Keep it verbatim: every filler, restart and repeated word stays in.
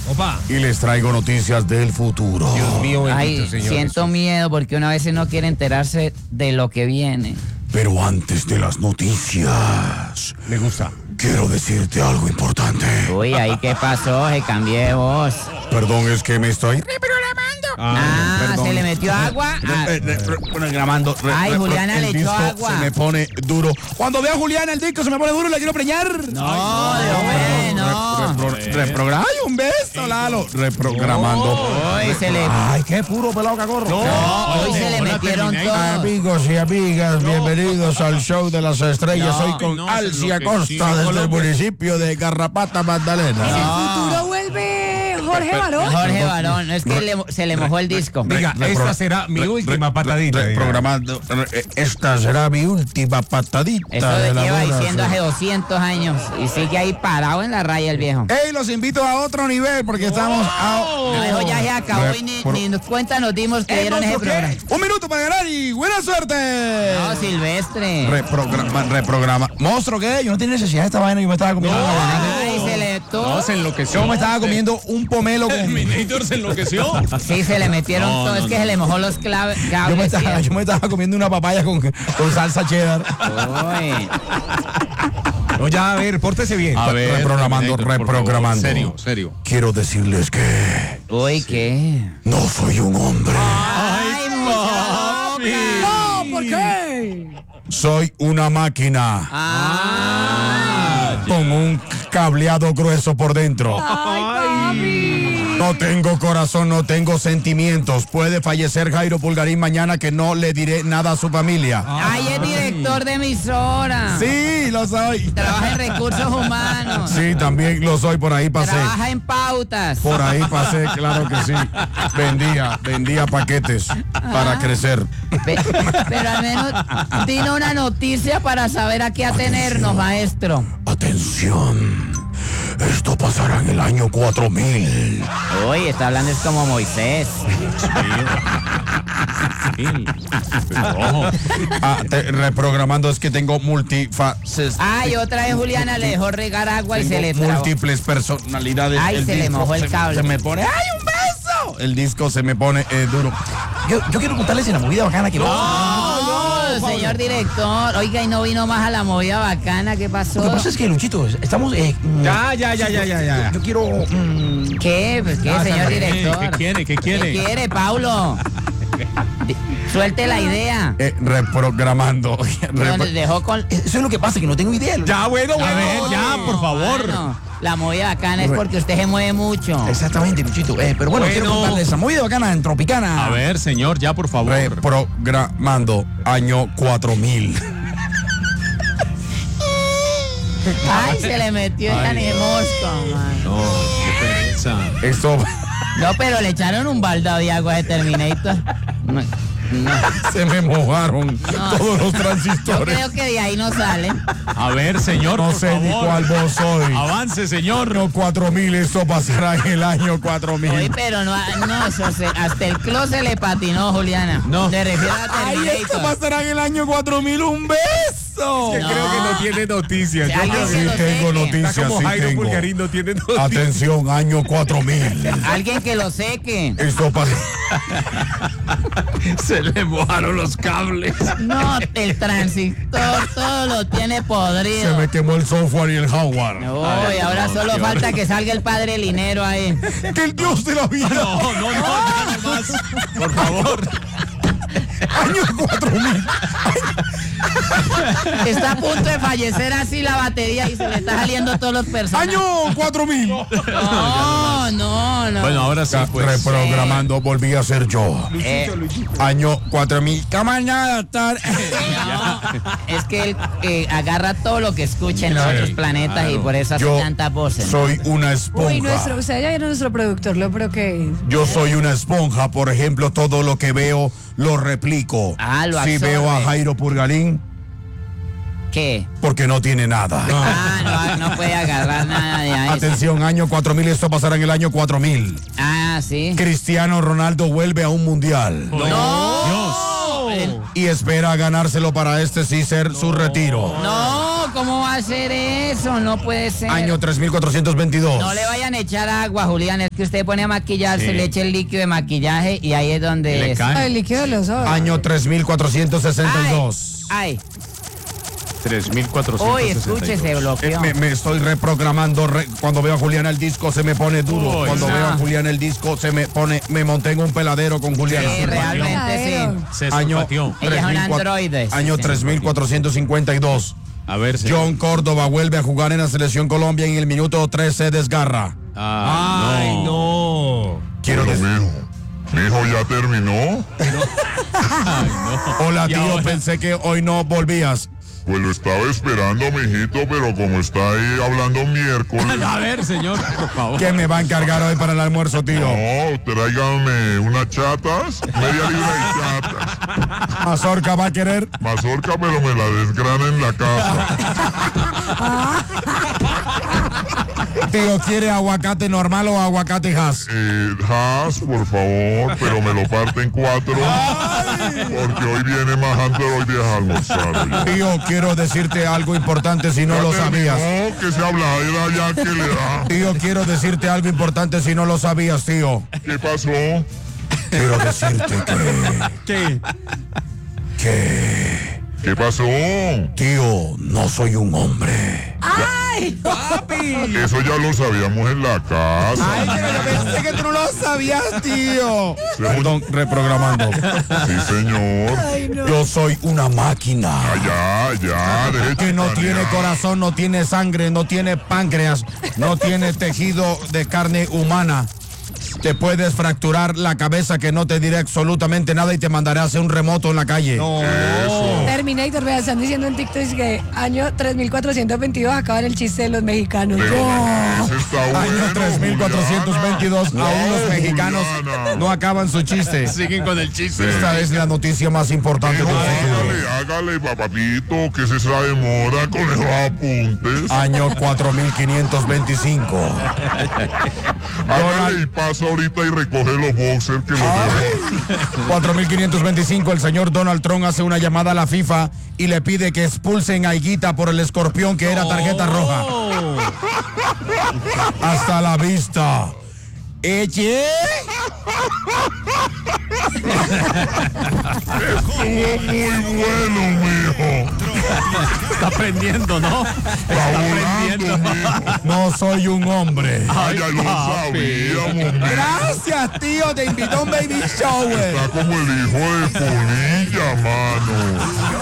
Opa. Y les traigo noticias del futuro. Dios mío, bendito, Ay, Señor siento Jesús. miedo porque una vez no quiere enterarse de lo que viene. Pero antes de las noticias, Me gusta. quiero decirte algo importante. Uy, ahí qué pasó, se cambié de voz. Perdón, es que me estoy Ah, Ah, perdón. se le metió agua. Ah, Re- re- re- programando. re- Ay, re- Juliana el le echó disco agua. Se me pone duro. Cuando vea a Juliana el disco se me pone duro y la quiero preñar. no, Dios mío, no. Repro- reprogra- Ay, un beso, Lalo. Reprogramando. Hoy se le, Ay, qué puro pelado cacorro. hoy se le metieron todos. Amigos y amigas, bienvenidos al show de las estrellas. No. Hoy con No, se Alcia enloqueció. Costa desde el Colombia. municipio de Garrapata, Magdalena. En el futuro vuelve Jorge Barón. Jorge Barón, es que le- se le mojó el disco. Diga, Re- esta repro- será mi re- última re- patadita. re- diga. Programando. re- Esta será mi última patadita. Eso de la lleva buena diciendo hace suerte. doscientos años y sigue ahí parado en la raya el viejo. Ey, los invito a otro nivel porque estamos a. No, eso ya se acabó y ni, Repro- ni nos cuenta nos dimos que Ey, dieron ese monstruo, ¿qué? programa. Un minuto para ganar y buena suerte. No, Silvestre. Reprograma, reprograma. Monstruo, ¿qué? Yo no tenía necesidad de esta vaina. Yo me estaba comiendo. una banana. Ay, se le todo. No, se enloqueció. Yo me estaba comiendo un pomelo con. Terminator se enloqueció. Sí, se le metieron No, todo. no, es que no. se le mojó los clave, Yo me, cables. estaba, yo me estaba comiendo una papaya con, con salsa cheddar. Uy. No, ya, a ver, pórtese bien. A ver, reprogramando, Terminator, por favor. reprogramando. Serio, serio. Quiero decirles que Uy, ¿qué? no soy un hombre. Ay, muchacho. No, ¿por qué? Soy una máquina Ah. con un cableado grueso por dentro. Ay, papi. No tengo corazón, no tengo sentimientos. Puede fallecer Jairo Pulgarín mañana que no le diré nada a su familia. Ay, es director de emisora. Sí, lo soy. Trabaja en recursos humanos. Sí, también lo soy, por ahí pasé. Trabaja en pautas. Por ahí pasé, claro que sí. Vendía, vendía paquetes para crecer. Pe- Pero al menos dinos una noticia para saber a qué atenernos, maestro. Atención, esto pasará en el año cuatro mil. Uy, está hablando es como Moisés. Ojo. Ah, te- reprogramando es que tengo multifaces. Ay, otra vez Juliana le dejó regar agua y se le Tengo trabó. múltiples personalidades. Ay, El se le disco mojó el se- cable. Se me pone, ¡ay, un beso! El disco se me pone eh, duro. Yo, yo quiero contarles una movida bacana que No, señor director. Oiga, y no vino más a la movida bacana. ¿Qué pasó? Lo que pasa es que, Luchito, estamos... eh, mm, Ya, ya, ya, ya, ya, ya. Yo quiero... mm, ¿Qué? Pues, ¿Qué, Ah, señor está bien. director? ¿Qué quiere? ¿Qué ¿Qué quiere? quiere, Paulo? Di- Suelte la idea. eh, reprogramando. Nos Repro- dejó con... Eso es lo que pasa, que no tengo idea. Ya, bueno, A bueno. ver, ya, por favor. Mano, la movida bacana es porque usted se mueve mucho. Exactamente, Luchito. Eh, pero bueno, Bueno. quiero contarles esa movida bacana en Tropicana. A ver, señor, ya, por favor. Reprogramando año cuatro mil. Ay, se le metió el animosco, man. No, qué pereza. Esto No, pero le echaron un baldado de agua de Terminator. No, no. se me mojaron No. todos los Yo transistores. creo que de ahí no sale. A ver, señor, No por sé favor. ni cuál vos soy. Avance, señor. Año cuatro mil, esto pasará en el año cuatro mil. Oye, pero no, no eso se- hasta el close se le patinó, Juliana. No. Le refiero a Ay, esto Terminator. pasará en el año cuatro mil, un beso. Que No. creo que no tiene noticias. Yo Alguien creo que Sí lo tengo seque. noticias, Está como sí Jairo tengo. Pulgarín, no tiene noticias. Atención, año cuatro mil. Alguien que lo seque. Esto pasa. Se le mojaron los cables. No, el transistor todo lo tiene Se podrido. me quemó el software y el hardware. Uy, ahora no, solo qué falta que salga el padre Linero ahí. Que el Dios de la vida. No, no, no, ya no más. Por favor. Año cuatro mil. Está a punto de fallecer así la batería y se le está saliendo todos los personajes. Año cuatro mil. No, no, no. Bueno, ahora sí, pues. Reprogramando, volví a ser yo. Eh, Año cuatro mil. Camarada, tal. no, es que él eh, agarra todo lo que escucha en los Sí, otros planetas y claro. por eso hace Yo tantas voces. soy una Uy, nuestro, esponja. usted ya vieron nuestro productor, lo pero que... Yo soy una esponja, por ejemplo, todo lo que veo lo replico. Ah, lo Si absorbe. veo a Jairo Purgarín, ¿Qué? porque no tiene nada. Ah, no, no puede agarrar nada de ahí. Atención, año cuatro mil, esto pasará en el año cuatro mil. Ah, sí. Cristiano Ronaldo vuelve a un mundial No. y espera ganárselo para este sí ser su retiro. No, ¿cómo va a ser eso? No puede ser. Año tres mil cuatrocientos veintidós. No le vayan a echar agua, Julián. Es que usted pone a maquillarse, Sí. le echa el líquido de maquillaje y ahí es donde Le es. cae. El líquido de los ojos. Año tres mil cuatrocientos sesenta y dos. Ay, tres mil cuatrocientos uy, sesenta y dos. escúchese, Eh, bloqueó. me, me estoy reprogramando. re- cuando veo a Julián el disco se me pone duro. Uy, cuando no. veo a Julián el disco se me pone, me monté en un peladero con Julián. Sí, realmente sí. Se Año, sulfateó. Ella es un tres mil cuatro- androide, sí, año sí. tres mil cuatrocientos cincuenta y dos. A ver, señor. John Córdoba vuelve a jugar en la selección Colombia y en el minuto trece desgarra. Ah, Ay, no. Quiero Pero, decir. mijo, mijo ya terminó. Hola, Y tío, ahora- pensé que hoy no volvías. Pues lo estaba esperando, mijito, pero como está ahí hablando miércoles. A ver, señor, por favor. ¿Qué me va a encargar hoy para el almuerzo, tío? No, tráigame unas chatas, media libra de chatas. Mazorca va a querer. Mazorca, pero me la desgrana en la casa. Tío, ¿quiere aguacate normal o aguacate has? Eh, Has, por favor, pero me lo parte en cuatro. Porque hoy viene más antes hoy de almorzar. oye. Tío, quiero decirte algo importante si no Ya lo sabías. terminó, que se habla, era ya que le da. Tío, quiero decirte algo importante si no lo sabías, tío. ¿Qué pasó? Quiero decirte que, ¿Qué? que, ¿Qué pasó? tío, no soy un hombre. Papi. Eso ya lo sabíamos en la casa. Ay, pero yo pensé que tú no lo sabías, tío. Perdón, reprogramando. Sí, señor. Yo soy una máquina. Ya, ya, derecho. Que no tiene planeado. corazón, no tiene sangre, no tiene páncreas, no tiene tejido de carne humana. Te puedes fracturar la cabeza que no te diré absolutamente nada y te mandaré a hacer un remoto en la calle. No. Terminator, vea, están diciendo en TikTok es que año tres mil cuatrocientos veintidós acaban el chiste de los mexicanos. Pero ¡Oh! ese está bueno, Año tres mil cuatrocientos veintidós, Juliana. aún los Wow, mexicanos Juliana. no acaban su chiste. Siguen con el chiste. Esta es la noticia más importante Hijo, del futuro. hágale, hágale, papapito, que se demora con esos apuntes. Año cuatro mil quinientos veinticinco. Hágale y pasa ahorita y recoge los boxers que los dejo. cuatro mil quinientos veinticinco, el señor Donald Trump hace una llamada a la FIFA y le pide que expulsen a Higuita por el escorpión que era tarjeta roja. Hasta la vista. Eche. Estuvo muy bueno, mijo. Está aprendiendo, ¿no? Está volando, mijo. No soy un hombre. Ay, ya lo papi. sabíamos, mijo. Gracias, tío. Te invitó a un baby shower. Está como el hijo de Polilla, mano.